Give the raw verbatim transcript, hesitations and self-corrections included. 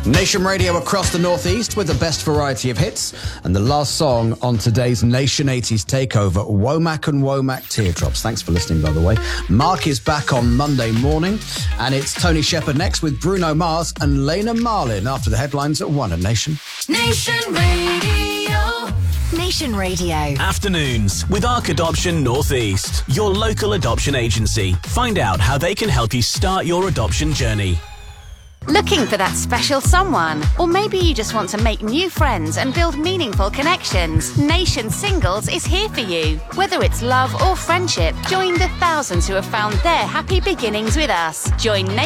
Nation Radio across the northeast with the best variety of hits. And the last song on today's Nation eighties takeover, Womack and Womack Teardrops. Thanks for listening, by the way. Mark is back on Monday morning. And it's Tony Shepard next with Bruno Mars and Lena Marlin after the headlines at one at Nation. Nation Radio. Nation Radio. Afternoons with Arc Adoption Northeast, your local adoption agency. Find out how they can help you start your adoption journey. Looking for that special someone? Or maybe you just want to make new friends and build meaningful connections? Nation Singles is here for you. Whether it's love or friendship, join the thousands who have found their happy beginnings with us. Join Nation